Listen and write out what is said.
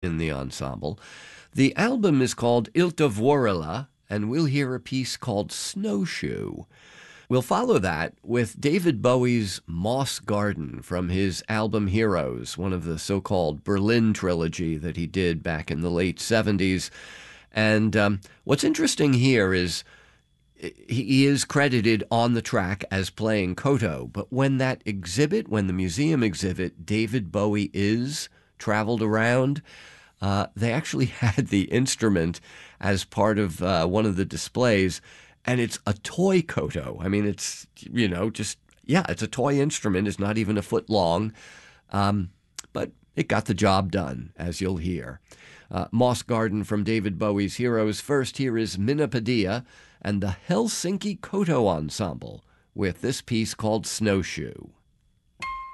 in the ensemble. The album is called Ilta Vuorela, and we'll hear a piece called Snowshoe. We'll follow that with David Bowie's Moss Garden from his album Heroes, one of the so-called Berlin trilogy that he did back in the late 70s. And what's interesting here is he is credited on the track as playing koto, but when the museum exhibit, David Bowie is traveled around, they actually had the instrument as part of one of the displays, and it's a toy koto. I mean, it's, it's a toy instrument. It's not even a foot long, but it got the job done, as you'll hear. Moss Garden from David Bowie's Heroes. First, here is Minna Padilla and the Helsinki Koto Ensemble with this piece called Snowshoe.